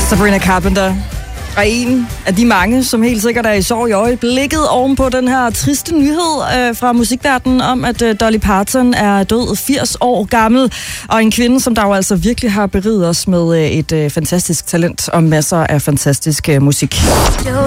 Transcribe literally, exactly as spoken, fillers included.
Sabrina Carpenter. Og en af de mange, som helt sikkert er i sorg i øjeblikket ovenpå den her triste nyhed øh, fra musikverdenen om, at øh, Dolly Parton er død firs år gammel. Og en kvinde, som der jo altså virkelig har beriget os med øh, et øh, fantastisk talent og masser af fantastisk øh, musik.